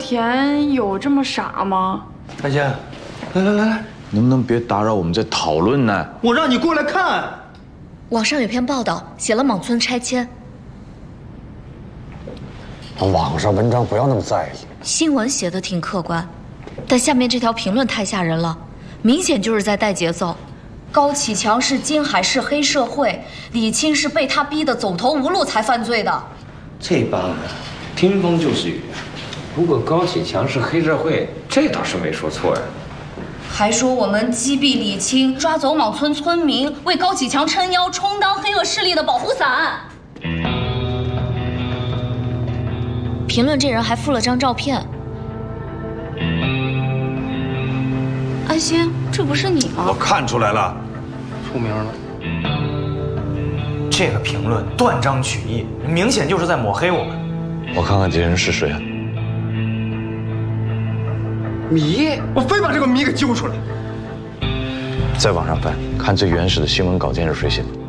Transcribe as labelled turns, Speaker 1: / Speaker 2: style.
Speaker 1: 田有这么傻吗？
Speaker 2: 大仙，来，
Speaker 3: 能不能别打扰我们在讨论呢？
Speaker 2: 我让你过来看。
Speaker 4: 网上有篇报道，写了莽村拆迁。
Speaker 5: 网上文章不要那么在意。
Speaker 4: 新闻写的挺客观，但下面这条评论太吓人了，明显就是在带节奏。高启强是金海市黑社会，李青是被他逼得走投无路才犯罪的。
Speaker 6: 这帮人听风就是雨。如果高启强是黑社会，这倒是没说错呀。
Speaker 4: 还说我们击毙李青，抓走莽村村民，为高启强撑腰，充当黑恶势力的保护伞。评论这人还附了张照片。安心，这不是你吗？
Speaker 3: 我看出来了，
Speaker 2: 出名了。
Speaker 7: 这个评论断章取义，明显就是在抹黑我们。
Speaker 3: 我看看这人是谁啊？
Speaker 2: 谜，我非把这个谜给揪出来。
Speaker 3: 在网上翻，看最原始的新闻稿件是谁写的。